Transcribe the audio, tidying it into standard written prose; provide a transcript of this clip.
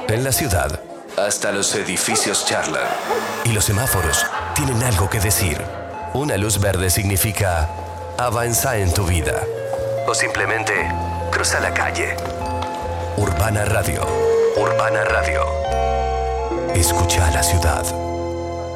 En la ciudad, Hasta los edificios charlan. y los semáforos tienen algo que decir. Una luz verde significa avanza en tu vida. O simplemente cruza la calle. Urbana Radio. Urbana Radio. Escucha a la ciudad.